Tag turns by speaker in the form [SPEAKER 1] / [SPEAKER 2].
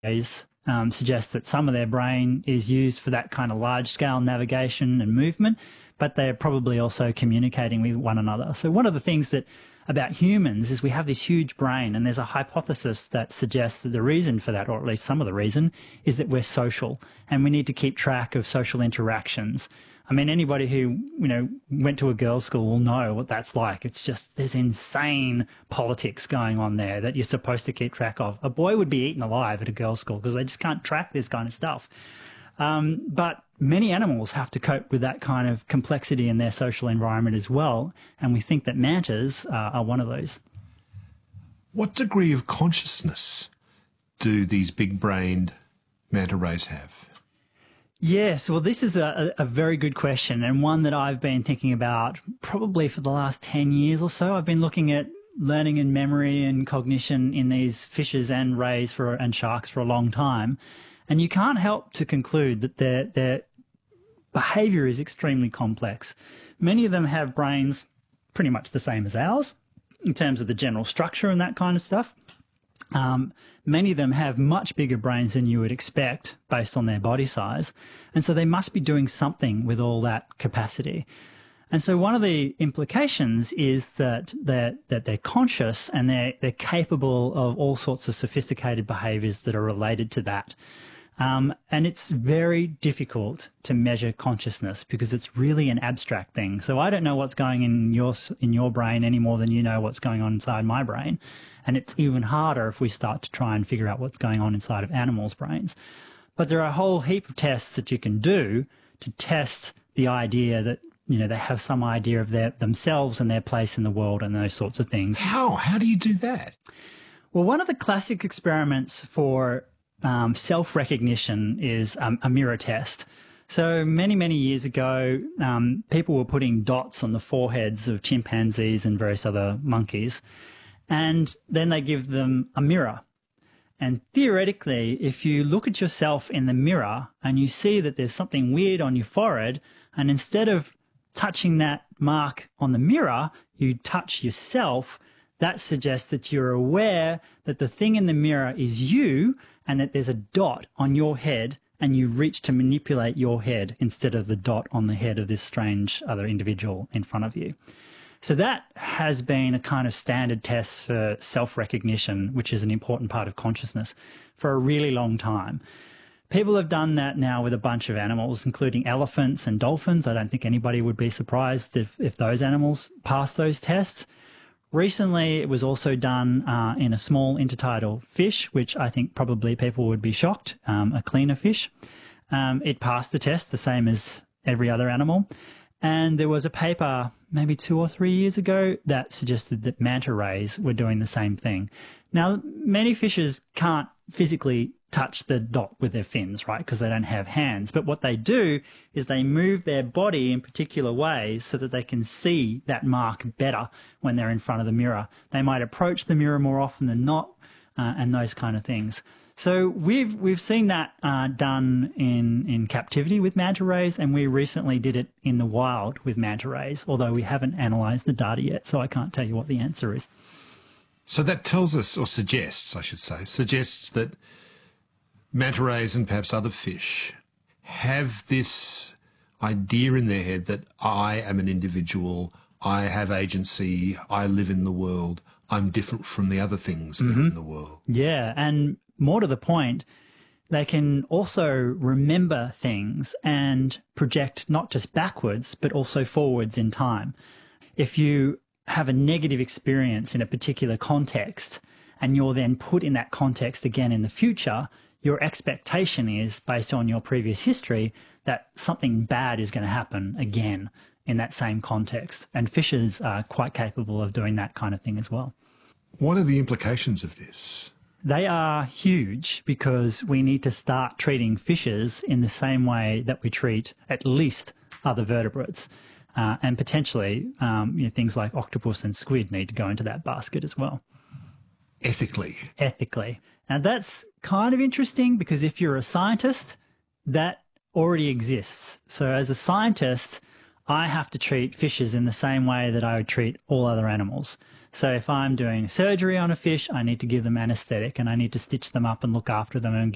[SPEAKER 1] Suggests that some of their brain is used for that kind of large-scale navigation and movement, but they're probably also communicating with one another. So one of the things that about humans is we have this huge brain, and there's a hypothesis that suggests that the reason for that, or at least some of the reason, is that we're social and we need to keep track of social interactions. I mean, anybody who, went to a girls' school will know what that's like. It's just, there's insane politics going on there that you're supposed to keep track of. A boy would be eaten alive at a girls' school because they just can't track this kind of stuff. But many animals have to cope with that kind of complexity in their social environment as well. And we think that mantas are one of those.
[SPEAKER 2] What degree of consciousness do these big-brained manta rays have?
[SPEAKER 1] Yes, well, this is a very good question, and one that I've been thinking about probably for the last 10 years or so. I've been looking at learning and memory and cognition in these fishes and rays and sharks for a long time, and you can't help to conclude that their behaviour is extremely complex. Many of them have brains pretty much the same as ours in terms of the general structure and that kind of stuff. Many of them have much bigger brains than you would expect based on their body size. And so they must be doing something with all that capacity. And so one of the implications is that they're conscious and they're capable of all sorts of sophisticated behaviours that are related to that. And it's very difficult to measure consciousness because it's really an abstract thing. So I don't know what's going in your brain any more than you know what's going on inside my brain. And it's even harder if we start to try and figure out what's going on inside of animals' brains. But there are a whole heap of tests that you can do to test the idea that, they have some idea of themselves and their place in the world and those sorts of things.
[SPEAKER 2] How? How do you do that?
[SPEAKER 1] Well, one of the classic experiments for self-recognition is a mirror test. So many, many years ago, people were putting dots on the foreheads of chimpanzees and various other monkeys, and then they give them a mirror. And theoretically, if you look at yourself in the mirror and you see that there's something weird on your forehead, and instead of touching that mark on the mirror, you touch yourself, that suggests that you're aware that the thing in the mirror is you and that there's a dot on your head and you reach to manipulate your head instead of the dot on the head of this strange other individual in front of you. So that has been a kind of standard test for self-recognition, which is an important part of consciousness, for a really long time. People have done that now with a bunch of animals, including elephants and dolphins. I don't think anybody would be surprised if those animals pass those tests. Recently, it was also done in a small intertidal fish, which I think probably people would be shocked, a cleaner fish. It passed the test, the same as every other animal. And there was a paper maybe 2 or 3 years ago that suggested that manta rays were doing the same thing. Now, many fishes can't physically touch the dot with their fins, right, because they don't have hands. But what they do is they move their body in particular ways so that they can see that mark better when they're in front of the mirror. They might approach the mirror more often than not, and those kind of things. So we've seen that done in captivity with manta rays, and we recently did it in the wild with manta rays, although we haven't analysed the data yet, so I can't tell you what the answer is.
[SPEAKER 2] So that tells us, or suggests, I should say, that manta rays and perhaps other fish have this idea in their head that I am an individual, I have agency, I live in the world, I'm different from the other things that are in the world.
[SPEAKER 1] Yeah, and more to the point, they can also remember things and project not just backwards, but also forwards in time. If you have a negative experience in a particular context and you're then put in that context again in the future, your expectation is, based on your previous history, that something bad is going to happen again in that same context. And fishes are quite capable of doing that kind of thing as well.
[SPEAKER 2] What are the implications of this?
[SPEAKER 1] They are huge because we need to start treating fishes in the same way that we treat at least other vertebrates. And potentially things like octopus and squid need to go into that basket as well.
[SPEAKER 2] Ethically.
[SPEAKER 1] Ethically. Now that's kind of interesting because if you're a scientist, that already exists. So as a scientist, I have to treat fishes in the same way that I would treat all other animals. So if I'm doing surgery on a fish, I need to give them anesthetic and I need to stitch them up and look after them and